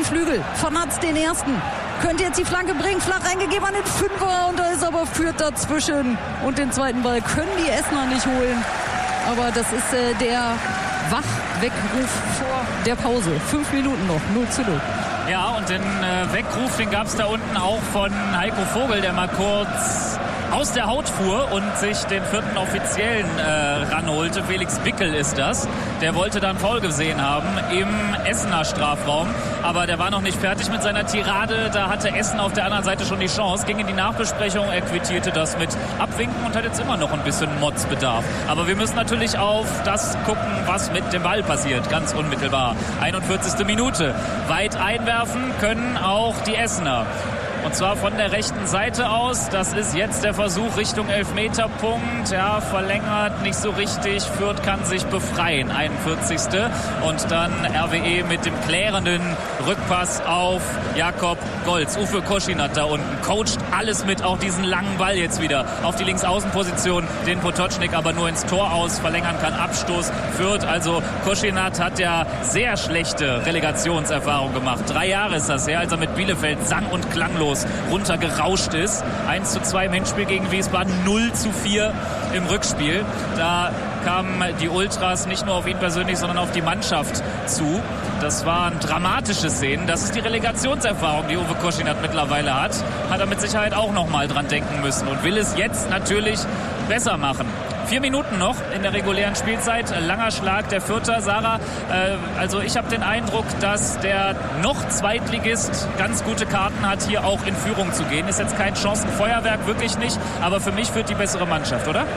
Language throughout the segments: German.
Flügel. Vernatzt den ersten. Könnte jetzt die Flanke bringen, flach reingegeben an den Fünfer und da ist aber Fürth dazwischen. Und den zweiten Ball können die Essener nicht holen. Aber das ist der Wachweckruf vor der Pause. 5 Minuten noch, 0:0. Ja, und den Weckruf, den gab es da unten auch von Heiko Vogel, der mal kurz aus der Haut fuhr und sich den vierten Offiziellen ranholte. Felix Bickel ist das. Der wollte dann Foul gesehen haben im Essener Strafraum. Aber der war noch nicht fertig mit seiner Tirade. Da hatte Essen auf der anderen Seite schon die Chance. Ging in die Nachbesprechung, er quittierte das mit Abwinken und hat jetzt immer noch ein bisschen Motzbedarf. Aber wir müssen natürlich auf das gucken, was mit dem Ball passiert. Ganz unmittelbar. 41. Minute. Weit einwerfen können auch die Essener. Und zwar von der rechten Seite aus. Das ist jetzt der Versuch Richtung Elfmeterpunkt. Ja, verlängert nicht so richtig. Fürth kann sich befreien. 41. Und dann RWE mit dem klärenden Rückpass auf Jakob Golz. Uwe Koschinat da unten coacht alles mit, auch diesen langen Ball jetzt wieder auf die Linksaußenposition, den Potocznik aber nur ins Tor aus verlängern kann. Abstoß Fürth. Also Koschinat hat ja sehr schlechte Relegationserfahrung gemacht. 3 Jahre ist das her, als er mit Bielefeld sang- und klanglos runtergerauscht ist. 1:2 im Hinspiel gegen Wiesbaden, 0:4 im Rückspiel. Da kamen die Ultras nicht nur auf ihn persönlich, sondern auf die Mannschaft zu. Das waren dramatische Szenen. Das ist die Relegationserfahrung, die Uwe Koschinat mittlerweile hat. Hat er mit Sicherheit auch noch mal dran denken müssen und will es jetzt natürlich besser machen. 4 Minuten noch in der regulären Spielzeit. Langer Schlag der Fürther. Sarah, also ich habe den Eindruck, dass der noch Zweitligist ganz gute Karten hat, hier auch in Führung zu gehen. Ist jetzt kein Chancenfeuerwerk, wirklich nicht. Aber für mich führt die bessere Mannschaft, oder?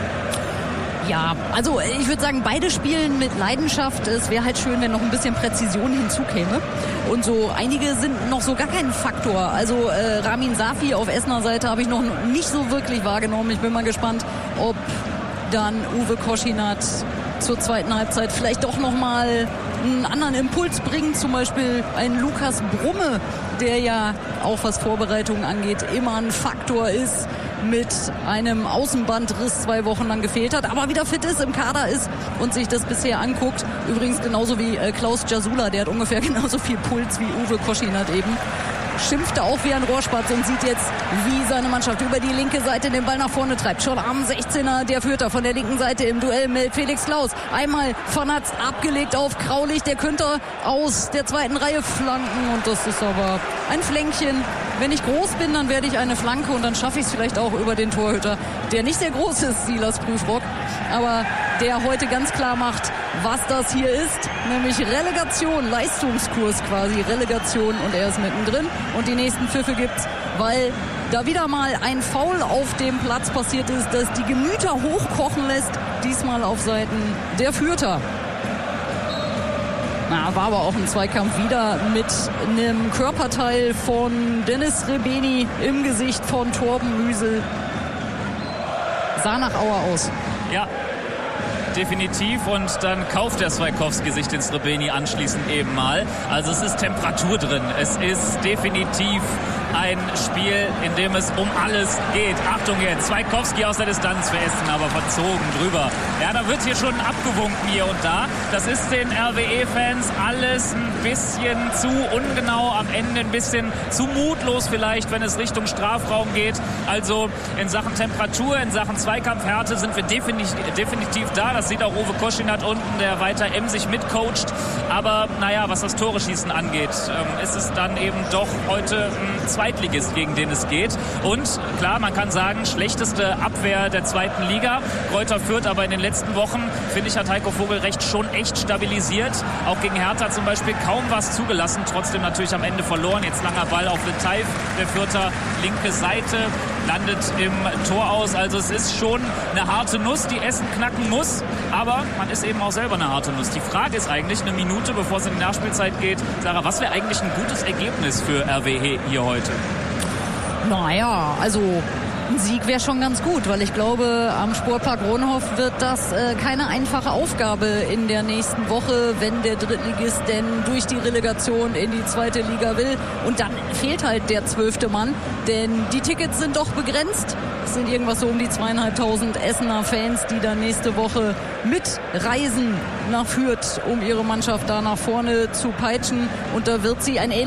Ja, also ich würde sagen, beide spielen mit Leidenschaft. Es wäre halt schön, wenn noch ein bisschen Präzision hinzukäme. Und so einige sind noch so gar kein Faktor. Also Ramin Safi auf Essener Seite habe ich noch nicht so wirklich wahrgenommen. Ich bin mal gespannt, ob dann Uwe Koschinat zur zweiten Halbzeit vielleicht doch nochmal einen anderen Impuls bringt. Zum Beispiel ein Lukas Brumme, der ja auch was Vorbereitungen angeht, immer ein Faktor ist, mit einem Außenbandriss 2 Wochen lang gefehlt hat, aber wieder fit ist, im Kader ist und sich das bisher anguckt. Übrigens genauso wie Klaus Jasula, der hat ungefähr genauso viel Puls wie Uwe Koschinat eben. Schimpfte auch wie ein Rohrspatz und sieht jetzt, wie seine Mannschaft über die linke Seite den Ball nach vorne treibt. Schon am 16er der Fürther von der linken Seite im Duell mit Felix Klaus. Einmal vernatzt, abgelegt auf Kraulich. Der könnte aus der zweiten Reihe flanken und das ist aber ein Flänkchen. Wenn ich groß bin, dann werde ich eine Flanke und dann schaffe ich es vielleicht auch über den Torhüter, der nicht sehr groß ist, Silas Prüfrock, aber der heute ganz klar macht, was das hier ist, nämlich Relegation, Leistungskurs quasi, Relegation und er ist mittendrin und die nächsten Pfiffe gibt's, weil da wieder mal ein Foul auf dem Platz passiert ist, das die Gemüter hochkochen lässt, diesmal auf Seiten der Fürther. War aber auch ein Zweikampf wieder mit einem Körperteil von Dennis Rebeni im Gesicht von Torben Müsel. Sah nach Auer aus. Ja, definitiv. Und dann kauft der Swaikowski sich den Srebeni anschließend eben mal. Also es ist Temperatur drin. Es ist definitiv ein Spiel, in dem es um alles geht. Achtung jetzt, Swaikowski aus der Distanz für Essen, aber verzogen drüber. Ja, da wird hier schon abgewunken hier und da. Das ist den RWE-Fans alles ein bisschen zu ungenau, am Ende ein bisschen zu mutlos vielleicht, wenn es Richtung Strafraum geht. Also in Sachen Temperatur, in Sachen Zweikampfhärte sind wir definitiv da. Das sieht auch Uwe Koschinat unten, der weiter emsig mitcoacht. Aber naja, was das Tore-Schießen angeht, ist es dann eben doch heute ein Zweitligist, gegen den es geht. Und klar, man kann sagen, schlechteste Abwehr der zweiten Liga. Greuther Fürth aber in den letzten Wochen, finde ich, hat Heiko Vogelrecht schon echt stabilisiert. Auch gegen Hertha zum Beispiel kaum was zugelassen. Trotzdem natürlich am Ende verloren. Jetzt langer Ball auf Le Taif, der Fürther linke Seite, landet im Tor aus. Also es ist schon eine harte Nuss, die Essen knacken muss. Aber man ist eben auch selber eine harte Nuss. Die Frage ist eigentlich, eine Minute bevor es in die Nachspielzeit geht, Sarah, was wäre eigentlich ein gutes Ergebnis für RWE hier heute? Naja, also ein Sieg wäre schon ganz gut, weil ich glaube, am Sportpark Ronhof wird das keine einfache Aufgabe in der nächsten Woche, wenn der Drittligist denn durch die Relegation in die zweite Liga will. Und dann fehlt halt der 12. Mann, denn die Tickets sind doch begrenzt. Es sind irgendwas so um die 2.500 Essener Fans, die dann nächste Woche mitreisen nach Fürth, um ihre Mannschaft da nach vorne zu peitschen. Und da wird sie ein